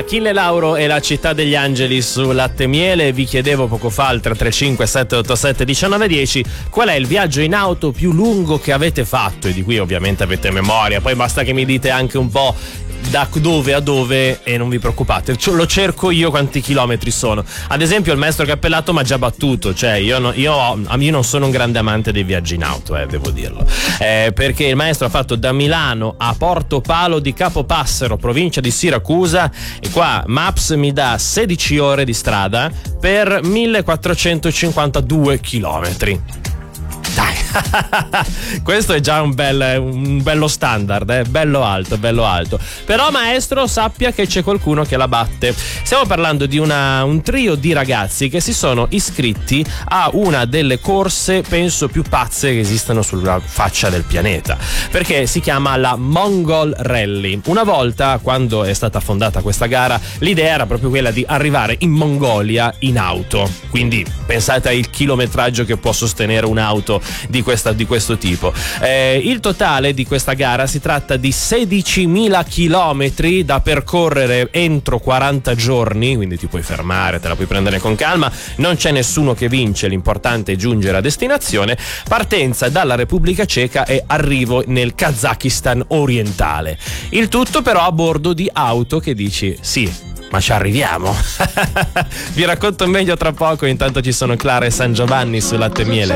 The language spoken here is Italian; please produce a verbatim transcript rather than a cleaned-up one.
Achille Lauro e la città degli angeli su Latte e Miele. Vi chiedevo poco fa al tre tre cinque sette otto sette uno nove uno zero qual è il viaggio in auto più lungo che avete fatto, e di cui ovviamente avete memoria, poi basta che mi dite anche un po' da dove a dove e non vi preoccupate, lo cerco io quanti chilometri sono. Ad esempio il maestro Cappellato mi ha già battuto, cioè io, no, io, io non sono un grande amante dei viaggi in auto, eh, devo dirlo, eh, perché il maestro ha fatto da Milano a Porto Palo di Capopassero, provincia di Siracusa, e qua Maps mi dà sedici ore di strada per millequattrocentocinquantadue chilometri. Dai, questo è già un, bel, un bello standard, eh? bello alto, bello alto. Però maestro, sappia che c'è qualcuno che la batte. Stiamo parlando di una, un trio di ragazzi che si sono iscritti a una delle corse, penso, più pazze che esistano sulla faccia del pianeta, perché si chiama la Mongol Rally. Una volta, quando è stata fondata questa gara, l'idea era proprio quella di arrivare in Mongolia in auto. Quindi pensate al chilometraggio che può sostenere un'auto di, questa, di questo tipo. Eh, il totale di questa gara si tratta di sedicimila chilometri da percorrere entro quaranta giorni, quindi ti puoi fermare, te la puoi prendere con calma, non c'è nessuno che vince, l'importante è giungere a destinazione. Partenza dalla Repubblica Ceca e arrivo nel Kazakistan orientale. Il tutto però a bordo di auto che dici sì, ma ci arriviamo. Vi racconto meglio tra poco, intanto ci sono Clara e San Giovanni su Latte e Miele.